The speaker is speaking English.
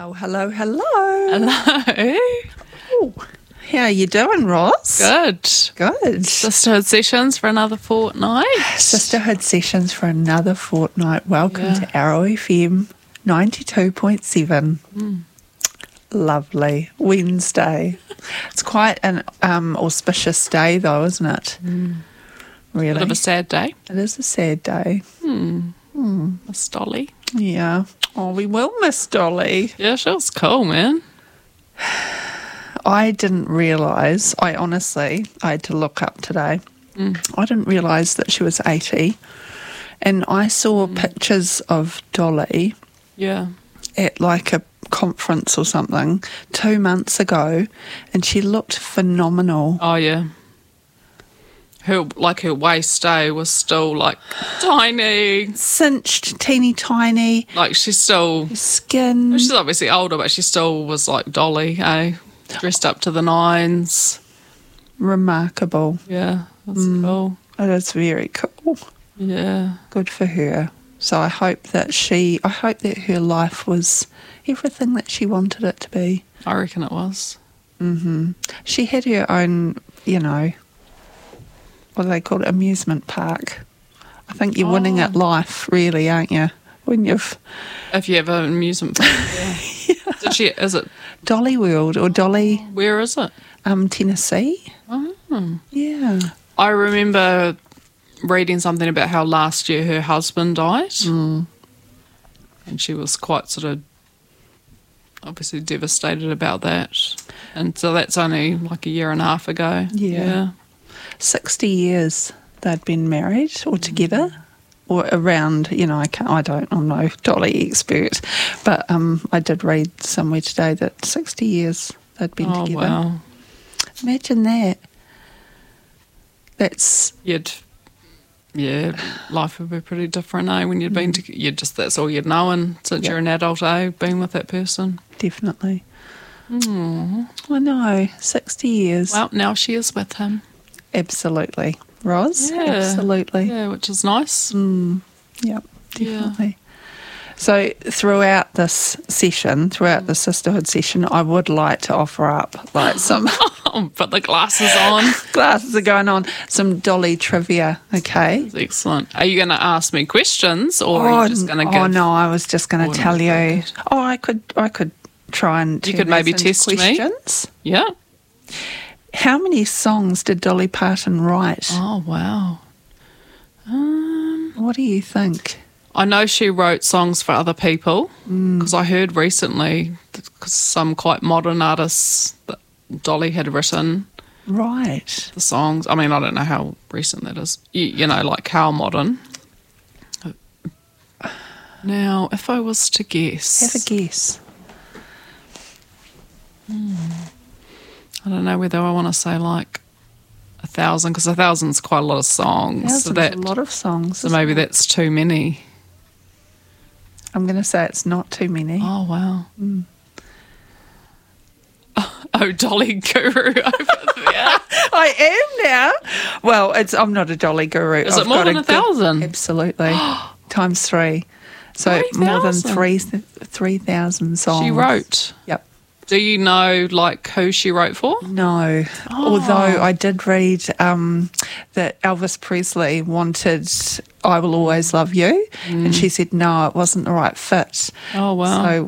Oh, hello, hello. Hello. Oh, how you doing, Roz? Good. Good. Sisterhood sessions for another fortnight. Sisterhood sessions for another fortnight. Welcome Yeah. to Arrow FM 92.7. Lovely. Wednesday. It's quite an auspicious day, though, isn't it? Really. Bit of a sad day. It is a sad day. Miss Dolly. Yeah. Oh, we will miss Dolly. Yeah, she was cool, man. I didn't realise, I had to look up today. I didn't realise that she was 80. And I saw pictures of Dolly Yeah. at like a conference or something 2 months ago, and she looked phenomenal. Oh, yeah. Her waist was still like tiny. Cinched, teeny tiny, Like she's still, skin. she's obviously older, but she still was like Dolly, eh? Dressed up to the nines. Remarkable. Yeah, that's cool. It is very cool. Yeah. Good for her. So I hope that her life was everything that she wanted it to be. I reckon it was. She had her own, what do they call it, amusement park. I think you're winning at life, really, aren't you? When you've If you have an amusement park. Yeah. Is it, Dolly World or Dolly where is it? Tennessee. Oh. Yeah. I remember reading something about how last year her husband died. And she was quite sort of obviously devastated about that. And so that's only like a year and a half ago. Yeah. 60 years they'd been married or together. Or around, I'm no Dolly expert, but I did read somewhere today that 60 years they'd been Oh, together. wow. Imagine that. That's Life would be pretty different, eh? When you'd been that's all you'd known since you're an adult, eh? Being with that person. definitely. I know, 60 years. Well, now she is with him. Absolutely. Roz? Yeah. Absolutely. Yeah, which is nice. Yep, definitely. So throughout this session, throughout the sisterhood session, I would like to offer up like some Put the glasses on. glasses are going on, some Dolly trivia, okay? Excellent. Are you going to ask me questions, or are you just going to give? Oh no, I was just going Oh, to tell you. Oh, I could try and You turn could maybe these into test me. questions. Yeah. How many songs did Dolly Parton write? Oh, wow. What do you think? I know she wrote songs for other people because I heard recently some quite modern artists that Dolly had written Right. the songs. I mean, I don't know how recent that is. You know, like how modern. Now, if I was to guess, Have a guess. I don't know whether I want to say like 1,000 because 1,000's quite a lot of songs. There's a lot of songs. So maybe that's too many. I'm going to say it's not too many. Oh, wow. Oh, Dolly Guru over there. I am now. Well, I'm not a Dolly guru. Is it more than 1,000? Absolutely. Times 3. So 3,000? more than 3,000 songs. She wrote. Yep. Do you know, like, who she wrote for? No. Although I did read that Elvis Presley wanted I Will Always Love You, and she said no, it wasn't the right fit. Oh, wow. So